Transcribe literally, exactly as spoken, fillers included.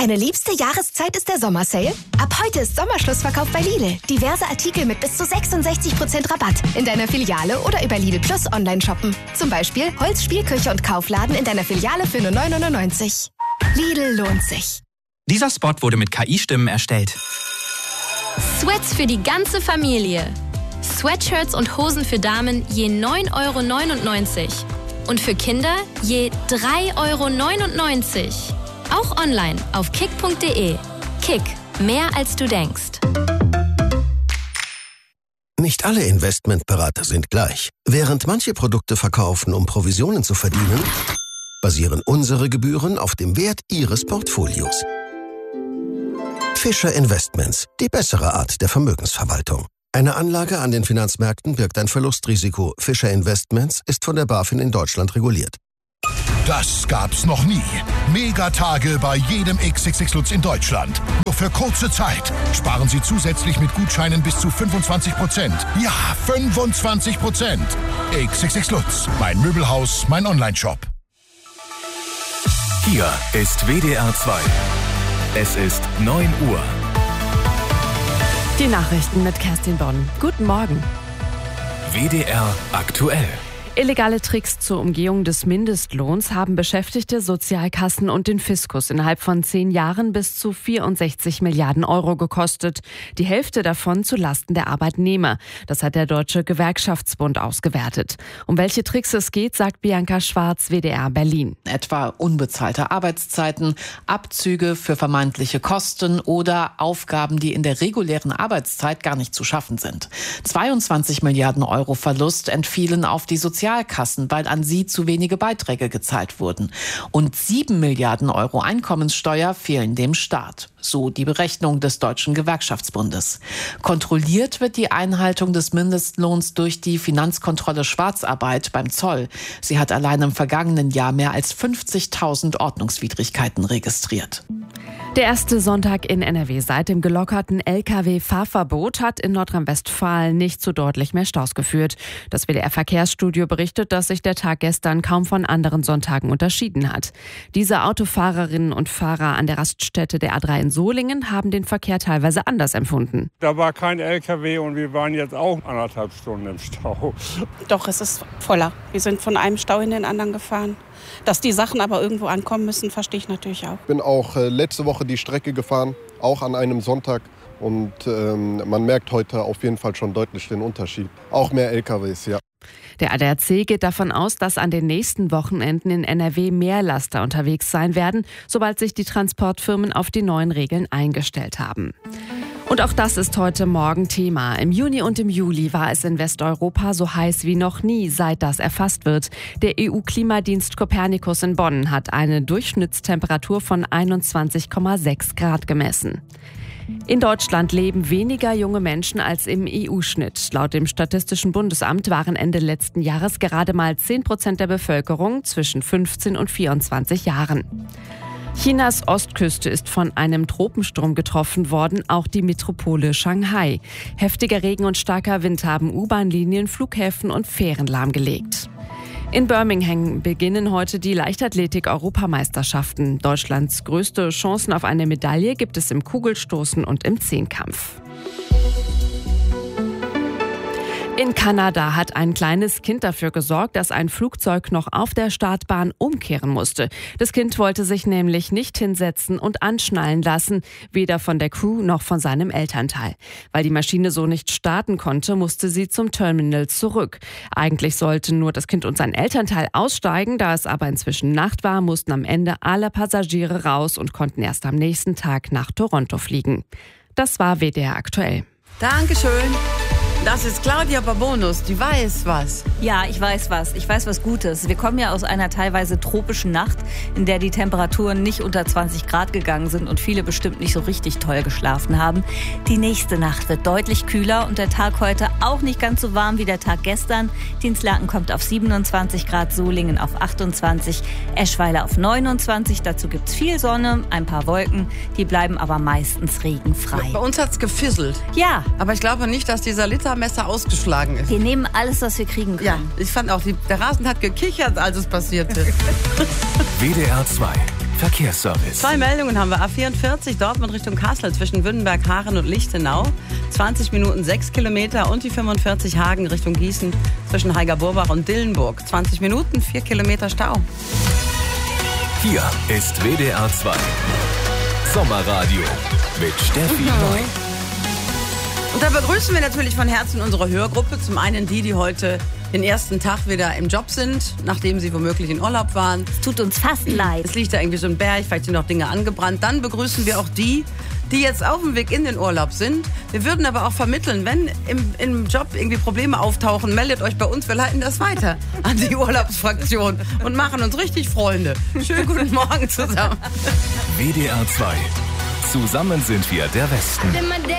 Deine liebste Jahreszeit ist der Sommersale? Ab heute ist Sommerschlussverkauf bei Lidl. Diverse Artikel mit bis zu sechsundsechzig Prozent Rabatt in deiner Filiale oder über Lidl Plus online shoppen. Zum Beispiel Holz, Spielküche und Kaufladen in deiner Filiale für nur neun neunundneunzig. Lidl lohnt sich. Dieser Spot wurde mit K I-Stimmen erstellt. Sweats für die ganze Familie. Sweatshirts und Hosen für Damen je neun Euro neunundneunzig. Und für Kinder je drei Euro neunundneunzig. Auch online auf kick punkt de. Kick, mehr als du denkst. Nicht alle Investmentberater sind gleich. Während manche Produkte verkaufen, um Provisionen zu verdienen, basieren unsere Gebühren auf dem Wert Ihres Portfolios. Fischer Investments, die bessere Art der Vermögensverwaltung. Eine Anlage an den Finanzmärkten birgt ein Verlustrisiko. Fischer Investments ist von der BaFin in Deutschland reguliert. Das gab's noch nie. Megatage bei jedem X X X Lutz in Deutschland. Nur für kurze Zeit. Sparen Sie zusätzlich mit Gutscheinen bis zu fünfundzwanzig Prozent. Ja, fünfundzwanzig Prozent. X X X Lutz. Mein Möbelhaus, mein Onlineshop. Hier ist W D R zwei. Es ist neun Uhr. Die Nachrichten mit Kerstin Bonn. Guten Morgen. W D R aktuell. Illegale Tricks zur Umgehung des Mindestlohns haben Beschäftigte, Sozialkassen und den Fiskus innerhalb von zehn Jahren bis zu vierundsechzig Milliarden Euro gekostet. Die Hälfte davon zu Lasten der Arbeitnehmer. Das hat der Deutsche Gewerkschaftsbund ausgewertet. Um welche Tricks es geht, sagt Bianca Schwarz, W D R Berlin. Etwa unbezahlte Arbeitszeiten, Abzüge für vermeintliche Kosten oder Aufgaben, die in der regulären Arbeitszeit gar nicht zu schaffen sind. zweiundzwanzig Milliarden Euro Verlust entfielen auf die Sozialkassen. Sozialkassen, weil an sie zu wenige Beiträge gezahlt wurden. Und sieben Milliarden Euro Einkommenssteuer fehlen dem Staat. So die Berechnung des Deutschen Gewerkschaftsbundes. Kontrolliert wird die Einhaltung des Mindestlohns durch die Finanzkontrolle Schwarzarbeit beim Zoll. Sie hat allein im vergangenen Jahr mehr als fünfzigtausend Ordnungswidrigkeiten registriert. Der erste Sonntag in N R W seit dem gelockerten L K W-Fahrverbot hat in Nordrhein-Westfalen nicht zu deutlich mehr Staus geführt. Das W D R-Verkehrsstudio berichtet, dass sich der Tag gestern kaum von anderen Sonntagen unterschieden hat. Diese Autofahrerinnen und Fahrer an der Raststätte der A drei in Solingen haben den Verkehr teilweise anders empfunden. Da war kein L K W und wir waren jetzt auch anderthalb Stunden im Stau. Doch, es ist voller. Wir sind von einem Stau in den anderen gefahren. Dass die Sachen aber irgendwo ankommen müssen, verstehe ich natürlich auch. Ich bin auch äh, letzte Woche die Strecke gefahren, auch an einem Sonntag. Und ähm, man merkt heute auf jeden Fall schon deutlich den Unterschied. Auch mehr L K Ws, ja. Der A D A C geht davon aus, dass an den nächsten Wochenenden in N R W mehr Laster unterwegs sein werden, sobald sich die Transportfirmen auf die neuen Regeln eingestellt haben. Und auch das ist heute Morgen Thema. Im Juni und im Juli war es in Westeuropa so heiß wie noch nie, seit das erfasst wird. Der E U-Klimadienst Copernicus in Bonn hat eine Durchschnittstemperatur von einundzwanzig Komma sechs Grad gemessen. In Deutschland leben weniger junge Menschen als im E U-Schnitt. Laut dem Statistischen Bundesamt waren Ende letzten Jahres gerade mal zehn Prozent der Bevölkerung zwischen fünfzehn und vierundzwanzig Jahren. Chinas Ostküste ist von einem Tropensturm getroffen worden, auch die Metropole Shanghai. Heftiger Regen und starker Wind haben U-Bahn-Linien, Flughäfen und Fähren lahmgelegt. In Birmingham beginnen heute die Leichtathletik-Europameisterschaften. Deutschlands größte Chancen auf eine Medaille gibt es im Kugelstoßen und im Zehnkampf. In Kanada hat ein kleines Kind dafür gesorgt, dass ein Flugzeug noch auf der Startbahn umkehren musste. Das Kind wollte sich nämlich nicht hinsetzen und anschnallen lassen, weder von der Crew noch von seinem Elternteil. Weil die Maschine so nicht starten konnte, musste sie zum Terminal zurück. Eigentlich sollten nur das Kind und sein Elternteil aussteigen, da es aber inzwischen Nacht war, mussten am Ende alle Passagiere raus und konnten erst am nächsten Tag nach Toronto fliegen. Das war W D R aktuell. Dankeschön. Das ist Claudia Babonus, die weiß was. Ja, ich weiß was. Ich weiß was Gutes. Wir kommen ja aus einer teilweise tropischen Nacht, in der die Temperaturen nicht unter zwanzig Grad gegangen sind und viele bestimmt nicht so richtig toll geschlafen haben. Die nächste Nacht wird deutlich kühler und der Tag heute auch nicht ganz so warm wie der Tag gestern. Dienstlaken kommt auf siebenundzwanzig Grad, Solingen auf achtundzwanzig, Eschweiler auf neunundzwanzig. Dazu gibt's viel Sonne, ein paar Wolken. Die bleiben aber meistens regenfrei. Bei uns hat's gefisselt. Ja. Aber ich glaube nicht, dass dieser Liter Messer ausgeschlagen ist. Wir nehmen alles, was wir kriegen können. Ja, ich fand auch, die, der Rasen hat gekichert, als es passierte. W D R zwei Verkehrsservice. Zwei Meldungen haben wir. A vierundvierzig Dortmund Richtung Kassel zwischen Wünnenberg, Haaren und Lichtenau. zwanzig Minuten sechs Kilometer. Und die fünfundvierzig Hagen Richtung Gießen zwischen Heiger-Burbach und Dillenburg. zwanzig Minuten, vier Kilometer Stau. Hier ist W D R zwei Sommerradio mit Steffi Neu. Und da begrüßen wir natürlich von Herzen unsere Hörgruppe. Zum einen die, die heute den ersten Tag wieder im Job sind, nachdem sie womöglich in Urlaub waren. Es tut uns fast leid. Es liegt da irgendwie so ein Berg, vielleicht sind noch Dinge angebrannt. Dann begrüßen wir auch die, die jetzt auf dem Weg in den Urlaub sind. Wir würden aber auch vermitteln, wenn im, im Job irgendwie Probleme auftauchen, meldet euch bei uns, wir leiten das weiter an die Urlaubsfraktion und machen uns richtig Freunde. Schönen guten Morgen zusammen. W D R zwei. Zusammen sind wir der Westen.